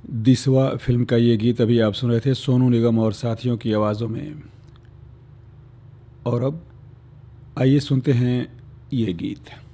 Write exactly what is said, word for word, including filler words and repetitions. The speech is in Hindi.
दिसवा फिल्म का ये गीत अभी आप सुन रहे थे सोनू निगम और साथियों की आवाज़ों में। और अब आइए सुनते हैं ये गीत।